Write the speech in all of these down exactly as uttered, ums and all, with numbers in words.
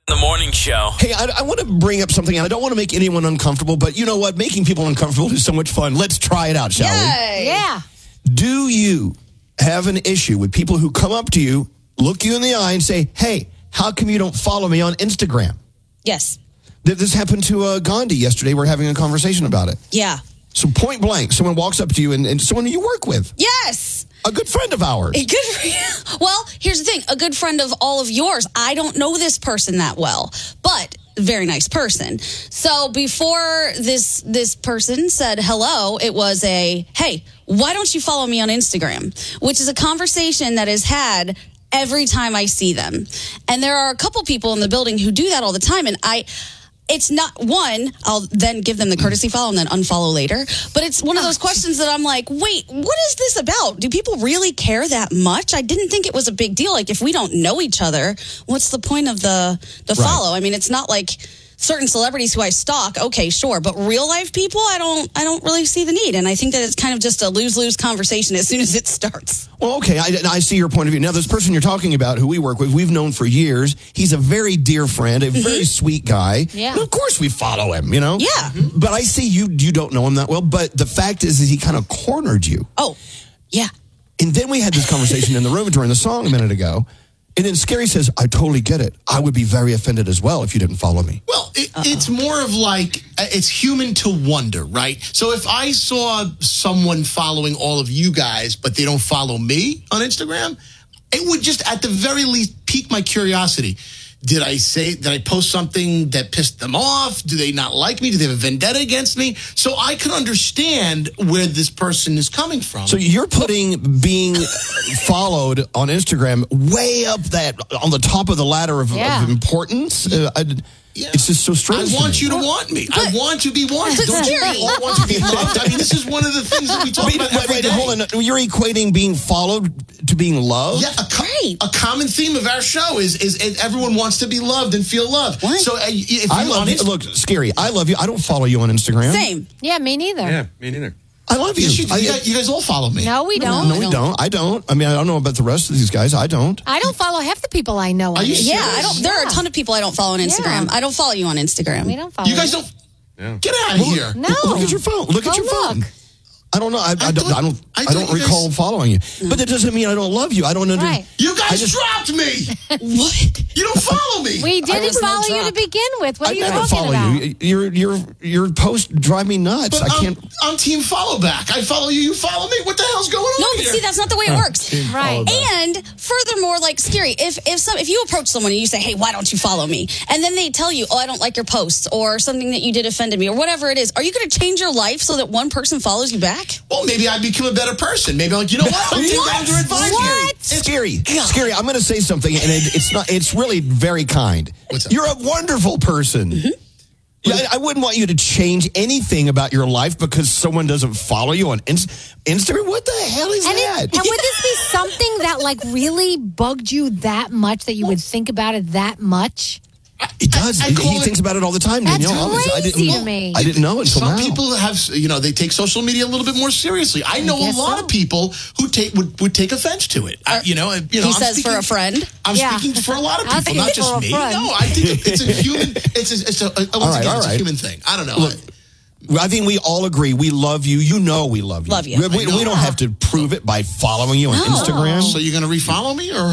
The morning show. Hey, I, I want to bring up something, and I don't want to make anyone uncomfortable, but you know what? Making people uncomfortable is so much fun. Let's try it out, shall Yay. we? Yeah. Do you have an issue with people who come up to you, look you in the eye, and say, hey, how come you don't follow me on Instagram? Yes. This happened to uh, Gandhi yesterday. We're having a conversation about it. Yeah. So point blank, someone walks up to you, and, and someone you work with. Yes. A good friend of ours. A good. Well, here's the thing. A good friend of all of yours. I don't know this person that well, but very nice person. So before this this person said hello, it was a, hey, why don't you follow me on Instagram? Which is a conversation that is had every time I see them. And there are a couple people in the building who do that all the time. And I... It's not, one, I'll then give them the courtesy follow and then unfollow later. But it's one of those questions that I'm like, wait, what is this about? Do people really care that much? I didn't think it was a big deal. Like, if we don't know each other, what's the point of the, the Right. follow? I mean, it's not like certain celebrities who I stalk, okay, sure. But real life people, I don't I don't really see the need. And I think that it's kind of just a lose-lose conversation as soon as it starts. Well, okay, I, I see your point of view. Now, this person you're talking about who we work with, we've known for years. He's a very dear friend, a very sweet guy. Yeah. And of course we follow him, you know? Yeah. But I see you you don't know him that well. But the fact is, is he kind of cornered you. Oh, yeah. And then we had this conversation in the room during the song a minute ago. And then Scary says, I totally get it. I would be very offended as well if you didn't follow me. Well, it, it's more of like, uh, it's human to wonder, right? So if I saw someone following all of you guys, but they don't follow me on Instagram, it would just at the very least pique my curiosity. Did I say, did I post something that pissed them off? Do they not like me? Do they have a vendetta against me? So I can understand where this person is coming from. So you're putting being followed on Instagram way up that, on the top of the ladder of, Yeah. of importance. Uh, I, Yeah. It's just so strange. I to want me. you to want me. I want to be wanted. But Don't you Scary. all want to be loved? I mean, this is one of the things that we talk Wait, about wait, every wait, day. hold on. You're equating being followed to being loved? Yeah, a, co- Right. a common theme of our show is, is is everyone wants to be loved and feel loved. What? So uh, if I you love on you. Insta- Look, Scary, I love you. I don't follow you on Instagram. Same. Yeah, me neither. Yeah, me neither. I love you. Yes, you, do. I, you, guys, you guys all follow me. No, we don't. no, we don't. I don't. I mean, I don't know about the rest of these guys. I don't. I don't follow half the people I know. Are on you Instagram. Yeah, I don't. There are a ton of people I don't follow on Instagram. Yeah. I don't follow you on Instagram. We don't follow. You guys don't. Yeah. Get out of here. No. Look at your phone. Look at Go your phone. look. I don't know. I, I, I don't. thought- I don't. I I, thought don't you guys- recall following you. But that doesn't mean I don't love you. I don't under. Right. You guys I just- dropped me. What? You don't follow me. We didn't was not follow you to dropped. begin with. What I are you never talking follow about? you. Your your your posts drive me nuts. But I I'm, can't. I'm team follow back. I follow you. You follow me. What the hell's going on No, but here? see, that's not the way it works. Right. And furthermore, like Scary, if if some if you approach someone and you say, "Hey, why don't you follow me?" and then they tell you, "Oh, I don't like your posts," or something that you did offended me, or whatever it is, are you going to change your life so that one person follows you back? Well, maybe I become a better person. Maybe I'm like, you know what? I'm taking under advice. What? It's Scary, scary. I'm going to say something, and it, it's not. It's really very kind. What's up? You're a wonderful person. Yeah, I, I wouldn't want you to change anything about your life because someone doesn't follow you on Inst- Instagram. What the hell is And, it, that? and would this be something that like really bugged you that much that you would think about it that much? It does. I- I he call he it- thinks about it all the time, That's Danielle. Obviously, I crazy didn't, to me. I didn't know until Some now. people have, you know, they take social media a little bit more seriously. I know a guess lot so. of people who take would, would take offense to it. I, you know, you know. He I'm says speaking, for a friend. I'm Yeah. speaking for a lot of I'll people, not speak just for a me. friend. No, I think it's a human. It's a, it's a, a once All right, again, all it's a right. human thing. I don't know. Look, I think we all agree. We love you. You know we love you. Love you. We, we, I know. we don't have to prove it by following you on No. Instagram. so you're going to refollow me, or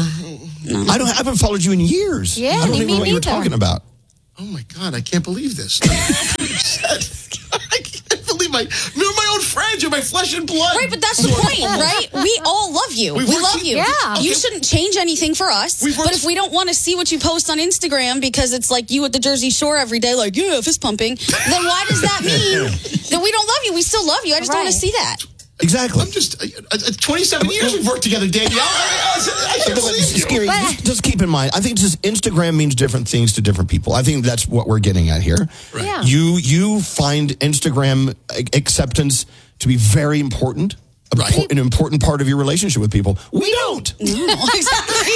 I don't. I haven't followed you in years. Yeah, I don't me- even me know what you were neither. talking about. oh my god, I can't believe this. I'm upset. I can't believe my you're my own friends. You're my flesh and blood. Right, but that's the point, right? We all love you. We We, work love to- you. Yeah. You shouldn't change anything for us. We work But if we don't want to see what you post on Instagram because it's like you at the Jersey Shore every day, like, yeah, fist pumping, then why does that mean that we don't love you? We still love you. I just don't want to Right. see that. Exactly. I'm just uh, uh, twenty-seven years we've worked together, Danielle. I, I, I can't believe you. Scary. But- Just, just keep in mind. I think just Instagram means different things to different people. I think that's what we're getting at here. Right. Yeah. You you find Instagram acceptance to be very important, a Right. po- an important part of your relationship with people. We don't. No, exactly.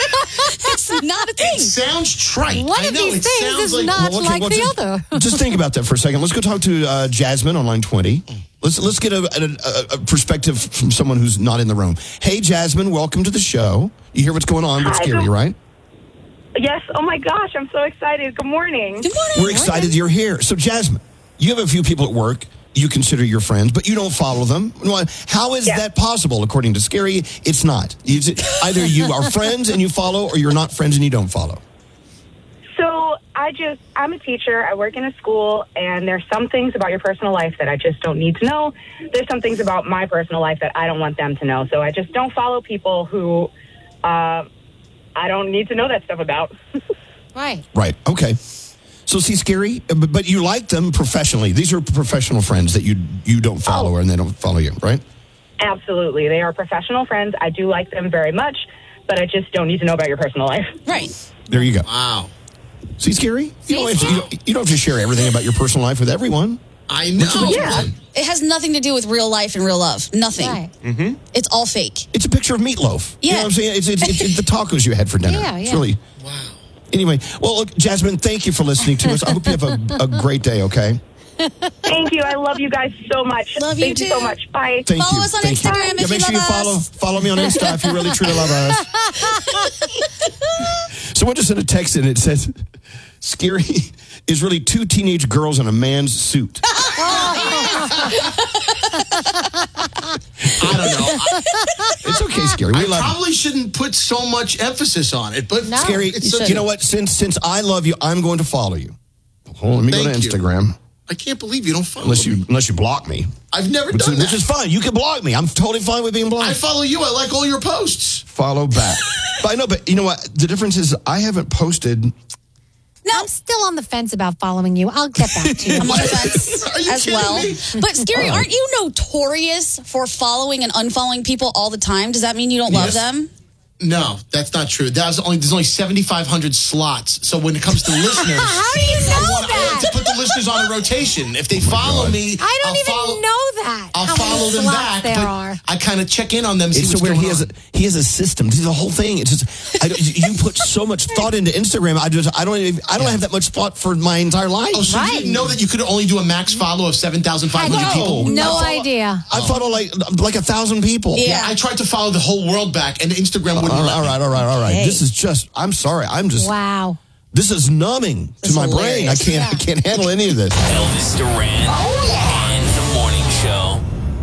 It's not a thing. It sounds trite. One I of know, these it things sounds is like, not Well, okay, like well, the just, other. just think about that for a second. Let's go talk to uh, Jasmine on line twenty. Let's let's get a, a, a perspective from someone who's not in the room. Hey, Jasmine, welcome to the show. You hear what's going on with Hi, Scary, good- right? Yes. Oh, my gosh. I'm so excited. Good morning. Good morning. We're excited you're here. So, Jasmine, you have a few people at work you consider your friends, but you don't follow them. How is Yeah. that possible? According to Scary, it's not. You, either you are friends and you follow, or you're not friends and you don't follow. So I just, I'm a teacher. I work in a school, and there's some things about your personal life that I just don't need to know. There's some things about my personal life that I don't want them to know. So I just don't follow people who uh, I don't need to know that stuff about. Right. Right. Okay. So, see, Scary, but you like them professionally. These are professional friends that you you don't follow Oh. and they don't follow you, right? Absolutely. They are professional friends. I do like them very much, but I just don't need to know about your personal life. Right. There you go. Wow. See, Scary? See, You don't, have to, Scary? you, don't, you don't have to share everything about your personal life with everyone. I know. Yeah. It has nothing to do with real life and real love. Nothing. Right. It's all fake. It's a picture of meatloaf. You know Yeah. what I'm saying? It's, it's, it's, it's the tacos you had for dinner. Yeah, It's yeah. really. Wow. Anyway, well, look, Jasmine, thank you for listening to us. I hope you have a, a great day, okay? Thank you. I love you guys so much. Love you Thank you too. so much. Bye. Thank Follow you. us on Thank Instagram you. if yeah, you make sure love you follow, us. follow me on Insta if you really truly love us. Someone just sent a text in. It says, Scary is really two teenage girls in a man's suit. I don't know. I, It's okay, Scary. We I love you. probably shouldn't put so much emphasis on it, but No. Scary, it's you, such- you know what? Since since I love you, I'm going to follow you. Hold on, let me go Thank to you. Instagram. I can't believe you don't follow Unless me. you unless you block me, I've never which, done is, which that. is fine. You can block me. I'm totally fine with being I blocked. follow you. I like all your posts. Follow back. But I know, but you know what? The difference is I haven't posted. I'm still on the fence about following you. I'll get back to you. I'm on the fence Are you as kidding well. me? But Scary, aren't you notorious for following and unfollowing people all the time? Does that mean you don't love Yes. them? No, that's not true. That was only there's only seventy-five hundred slots. So when it comes to listeners, How do you know I want that? to put the listeners on a rotation. If they follow me, I don't I'll even follow, know that. I'll how follow many them slots back. There but are. I kind of check in on them. See It's what's so weird. going He has on. a, he has a system. See, the whole thing. It's just I don't, you put so much thought into Instagram. I just I don't even, I don't have that much thought for my entire life. Oh, so you didn't know that you could only do a max follow of seven thousand five hundred No. people? No I follow- idea. I follow like like a thousand people. Yeah. I tried to follow the whole world back, and Instagram wouldn't All right, let all me. right, all right, all right. Hey. This is just. I'm sorry. I'm just. Wow. This is numbing to It's my brain. I hilarious. can't. I can't handle any of this. Elvis Duran and the Morning Show.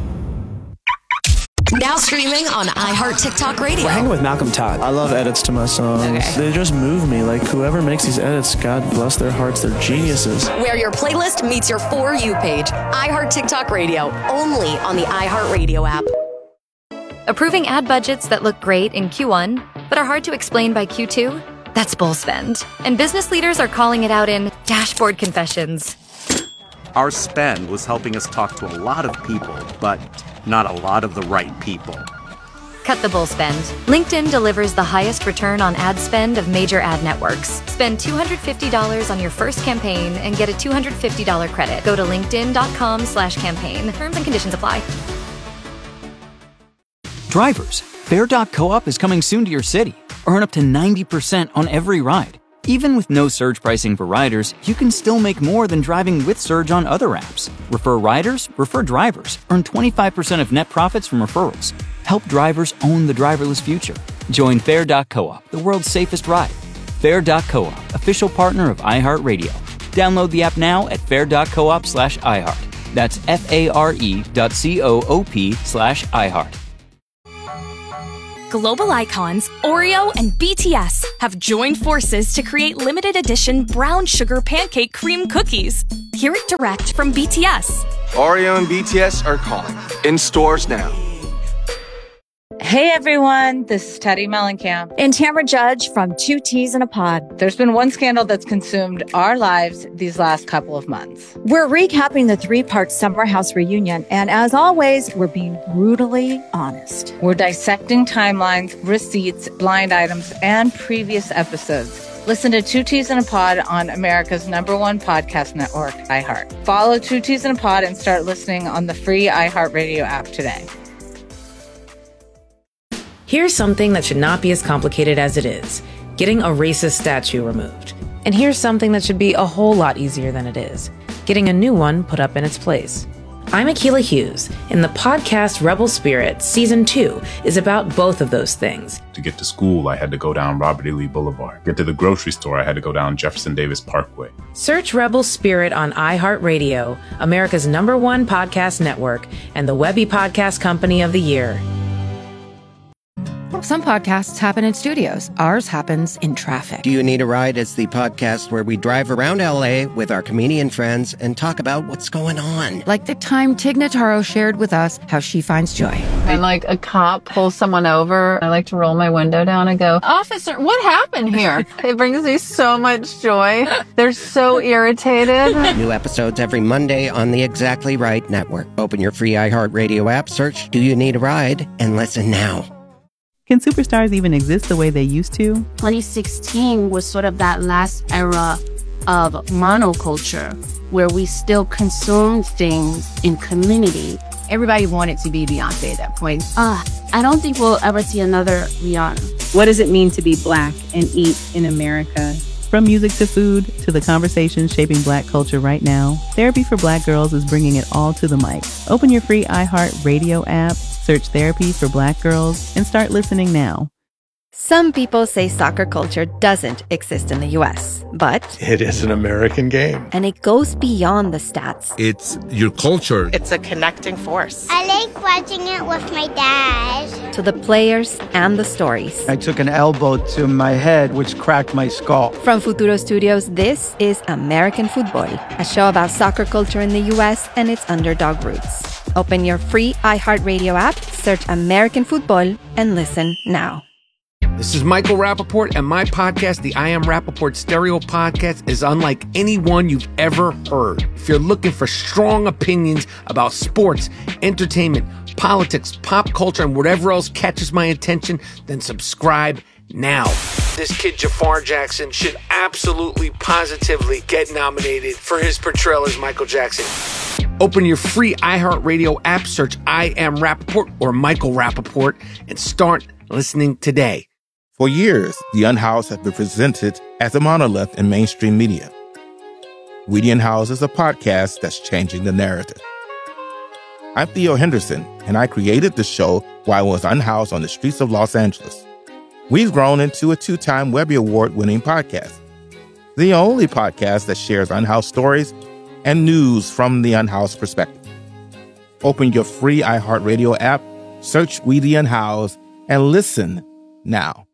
Now streaming on iHeart TikTok Radio. Hanging with Malcolm Todd. I love edits to my songs. Okay. They just move me. Like whoever makes these edits, God bless their hearts, they're geniuses. Where your playlist meets your For You page. iHeart TikTok Radio. Only on the iHeart Radio app. Approving ad budgets that look great in Q one, but are hard to explain by Q two? That's bull spend. And business leaders are calling it out in Dashboard Confessions. Our spend was helping us talk to a lot of people, but not a lot of the right people. Cut the bull spend. LinkedIn delivers the highest return on ad spend of major ad networks. Spend two hundred fifty dollars on your first campaign and get a two hundred fifty dollars credit. Go to linkedin.com slash campaign. Terms and conditions apply. Drivers, Fair dot coop is coming soon to your city. Earn up to ninety percent on every ride. Even with no surge pricing for riders, you can still make more than driving with surge on other apps. Refer riders, refer drivers. Earn twenty-five percent of net profits from referrals. Help drivers own the driverless future. Join Fair dot coop, the world's safest ride. Fair dot coop, official partner of iHeartRadio. Download the app now at fair dot coop slash iHeart. That's F-A-R-E dot C-O-O-P slash iHeart. Global icons Oreo and B T S have joined forces to create limited edition brown sugar pancake cream cookies. Hear it direct from B T S. Oreo and B T S are calling. In stores now. Hey everyone, this is Teddy Mellencamp and Tamara Judge from Two Teas in a Pod. There's been one scandal that's consumed our lives these last couple of months. We're recapping the three-part Summer House reunion, and as always, we're being brutally honest. We're dissecting timelines, receipts, blind items, and previous episodes. Listen to Two Teas in a Pod on America's number one podcast network, iHeart. Follow Two Teas in a Pod and start listening on the free iHeartRadio app today. Here's something that should not be as complicated as it is: getting a racist statue removed. And here's something that should be a whole lot easier than it is: getting a new one put up in its place. I'm Akilah Hughes, and the podcast Rebel Spirit Season two is about both of those things. To get to school, I had to go down Robert E. Lee Boulevard. Get to the grocery store, I had to go down Jefferson Davis Parkway. Search Rebel Spirit on iHeartRadio, America's number one podcast network, and the Webby Podcast Company of the Year. Some podcasts happen in studios. Ours happens in traffic. Do You Need a Ride is the podcast where we drive around L A with our comedian friends and talk about what's going on. Like the time Tig Notaro shared with us how she finds joy. When like a cop pulls someone over, I like to roll my window down and go, "Officer, what happened here?" It brings me so much joy. They're so irritated. New episodes every Monday on the Exactly Right Network. Open your free iHeartRadio app, search Do You Need a Ride, and listen now. Can superstars even exist the way they used to? twenty sixteen was sort of that last era of monoculture where we still consumed things in community. Everybody wanted to be Beyonce at that point. Uh, I don't think we'll ever see another Rihanna. What does it mean to be Black and eat in America? From music to food to the conversations shaping Black culture right now, Therapy for Black Girls is bringing it all to the mic. Open your free iHeartRadio app, search Therapy for Black Girls, and start listening now. Some people say soccer culture doesn't exist in the U S, but it is an American game. And it goes beyond the stats. It's your culture. It's a connecting force. I like watching it with my dad. To the players and the stories. I took an elbow to my head, which cracked my skull. From Futuro Studios, this is American Football, a show about soccer culture in the U S and its underdog roots. Open your free iHeartRadio app, search American Football, and listen now. This is Michael Rappaport, and my podcast, the I Am Rappaport Stereo Podcast, is unlike any one you've ever heard. If you're looking for strong opinions about sports, entertainment, politics, pop culture, and whatever else catches my attention, then subscribe now. This kid Jafar Jackson should absolutely, positively get nominated for his portrayal as Michael Jackson. Open your free iHeartRadio app, search I Am Rappaport or Michael Rappaport, and start listening today. For years, The Unhoused has been presented as a monolith in mainstream media. We The Unhoused is a podcast that's changing the narrative. I'm Theo Henderson, and I created the show while I was unhoused on the streets of Los Angeles. We've grown into a two-time Webby Award-winning podcast, the only podcast that shares unhoused stories and news from the unhoused perspective. Open your free iHeartRadio app, search We The Unhoused, and listen now.